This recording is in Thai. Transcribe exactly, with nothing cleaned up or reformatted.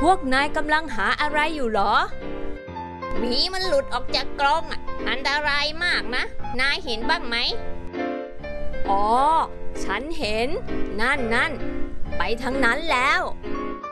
วกนายกำลังหาอะไรอยู่เหรอหมีมันหลุดออกจากกรงอ่ะอันตรายมากนะนายเห็นบ้างไหมอ๋อฉันเห็นนั่นนั่นไปทางนั้นแล้ว